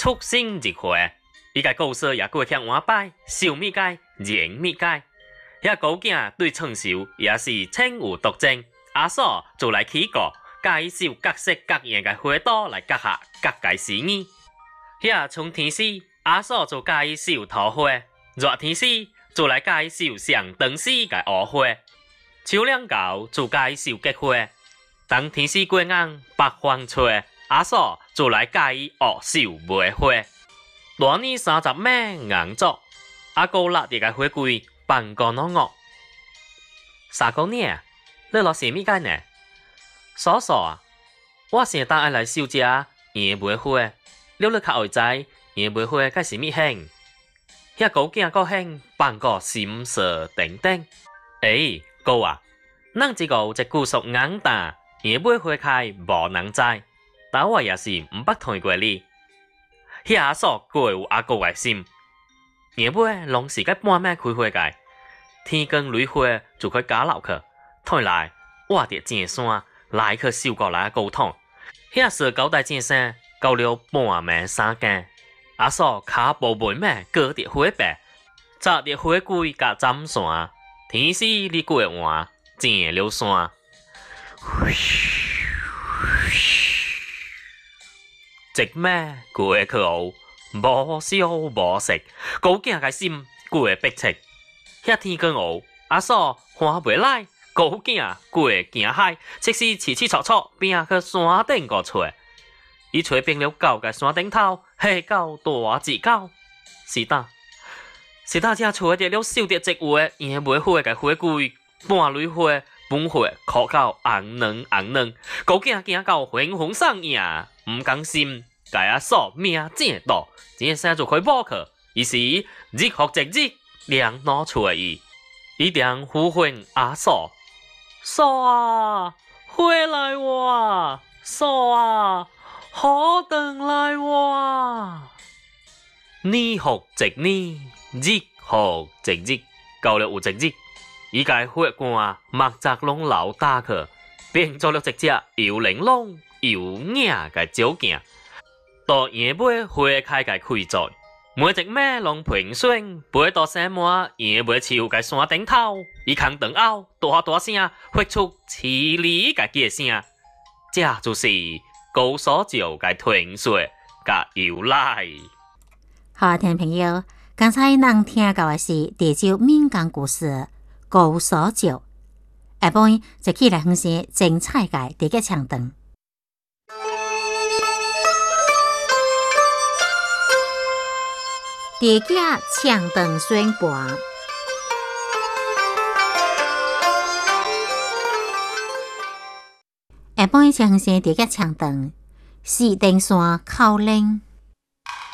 畜生日会，伊个故事也过向碗摆，烧米街，燃米街。遐狗囝对创收也是情有独钟，阿嫂就来起过，介绍各式各样嘅花朵来结合各界事意。遐春天时，阿嫂就介绍桃花；热天时就来介绍上灯时嘅乌花；秋凉到就介绍菊花；冬天时过硬北风吹，阿嫂就来介意恶秀梅花。大年30晚硬作，阿哥拉啲嘅花柜。办个孬孬，啥个呢？你落什么街呢？嫂嫂啊，我现在爱来收只杨梅花，你较会知杨梅花该是咩香？遐狗囝个香，办个心色等等。哥啊，咱这个一句俗硬打，杨梅花开无人知，但我也是唔捌听过你。遐阿嫂过有阿哥个心，杨梅拢是该半暝开花个。天光雷花就去加落去，退来我伫正山来去收过来沟通。遐时交代正生到了半暝3更，阿嫂脚步慢慢过伫花白，扎伫花柜甲针线，天时你过换正了山。一晚过去后，无消无息，狗囝个心过逼切。遐天光黑，阿嫂看袂来，狗囝过惊海，即使起起错错，拼去山顶个找。伊找遍了狗个山顶头，下狗大只狗，是呾才找着了收着一位杨梅花个花柜，半蕊花，本花可到红嫩，狗囝惊到浑浑上影，唔甘心，甲阿嫂命正大，正生就开补去，于是日复一日。两拿出伊，一定呼唤阿嫂，嫂啊，回来哇！嫂啊，好等来哇！年复一年，日复一日，到了有一日，伊个血汗目睭拢流打去，变做了一只又玲珑又硬个鸟囝，到杨梅花开个开在。每一晚拢平顺，飞到山满杨梅树个山顶头，伊空长后大声发出凄厉个叫声，这就是高所照个传说个由来。 好，听众朋友，刚才咱听到的是地州民间故事《高所照》，下晡就起来分析精彩个地个唱段。地家唱段宣判，下晡请先地家唱段，四顶山口岭。